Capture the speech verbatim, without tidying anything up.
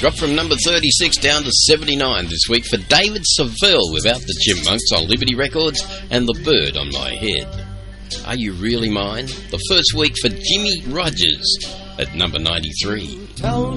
Dropped from number thirty-six down to seventy-nine this week for David Seville without the Chipmunks on Liberty Records and The Bird on My Head. Are You Really Mine? The first week for Jimmy Rogers at number ninety-three.